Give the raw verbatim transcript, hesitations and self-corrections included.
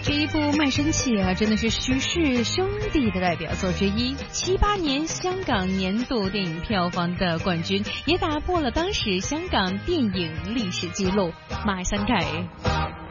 这一部《卖身契》啊，真的是徐氏兄弟的代表作之一，七八年香港年度电影票房的冠军，也打破了当时香港电影历史记录。马三凯。